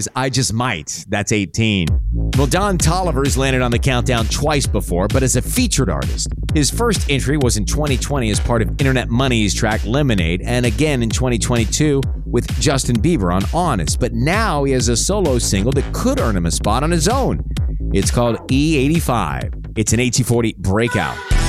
is I Just Might. That's 18. Well, Don Toliver's landed on the countdown twice before, but as a featured artist. His first entry was in 2020 as part of Internet Money's track Lemonade, and again in 2022 with Justin Bieber on Honest. But now he has a solo single that could earn him a spot on his own. It's called E85. It's an AT40 breakout.